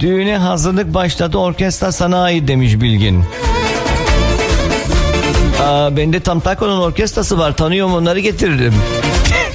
Düğüne hazırlık başladı, orkestra sana ait demiş Bilgin. Bende tam takonun orkestrası var, tanıyorum, onları getiririm.